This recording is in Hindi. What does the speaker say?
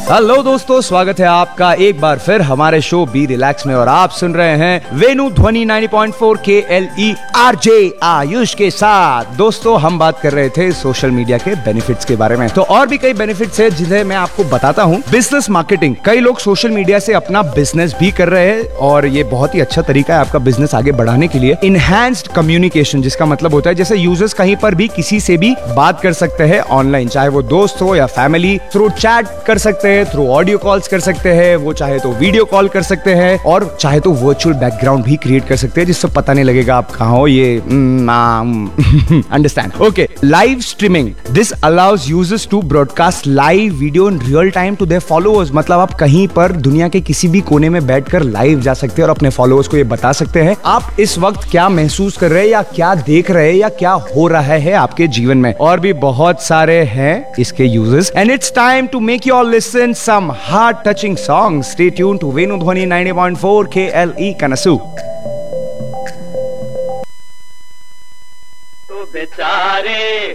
हेलो दोस्तों, स्वागत है आपका एक बार फिर हमारे शो बी रिलैक्स में और आप सुन रहे हैं वेनु ध्वनि 90.4 KLE RJ आयुष के साथ। दोस्तों, हम बात कर रहे थे सोशल मीडिया के बेनिफिट्स के बारे में। तो और भी कई बेनिफिट्स है जिन्हें मैं आपको बताता हूँ। बिजनेस मार्केटिंग, कई लोग सोशल मीडिया से अपना बिजनेस भी कर रहे हैं और ये बहुत ही अच्छा तरीका है आपका बिजनेस आगे बढ़ाने के लिए। इनहैंस्ड कम्युनिकेशन, जिसका मतलब होता है जैसे यूजर्स कहीं पर भी किसी से भी बात कर सकते हैं ऑनलाइन, चाहे वो दोस्त हो या फैमिली। थ्रू चैट कर सकते हैं, थ्रू ऑडियो कॉल्स कर सकते हैं, वो चाहे तो वीडियो कॉल कर सकते हैं और चाहे तो वर्चुअल बैकग्राउंड भी क्रिएट कर सकते हैं जिससे पता नहीं लगेगा आप कहाँ हो। ये understand? Okay. Live streaming, this allows users to broadcast live video in real time to their followers. मतलब आप कहीं पर दुनिया के किसी भी कोने में बैठकर लाइव जा सकते हैं और अपने फॉलोअर्स को ये बता सकते हैं आप इस वक्त क्या महसूस कर रहे हैं या क्या देख रहे हैं या क्या हो रहा है आपके जीवन में। और भी बहुत सारे हैं इसके users. And it's time to make you all listen some heart-touching songs. Stay tuned to Venu Dhwani 90.4 KLE Kanasu. तो बेचारे